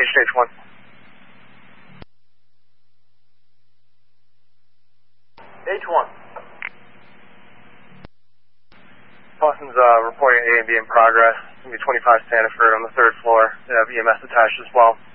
Station H1. H1. Boston's reporting A and B in progress. It's going to be 25 Sanford on the 3rd floor. They have EMS attached as well.